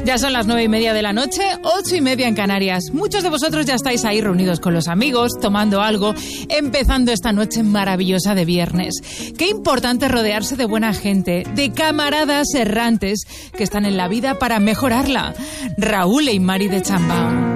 Ya son las 9:30 de la noche, 8:30 en Canarias. Muchos de vosotros ya estáis ahí reunidos con los amigos, tomando algo, empezando esta noche maravillosa de viernes. Qué importante rodearse de buena gente, de camaradas errantes que están en la vida para mejorarla. Raúl y Mari de Chambao.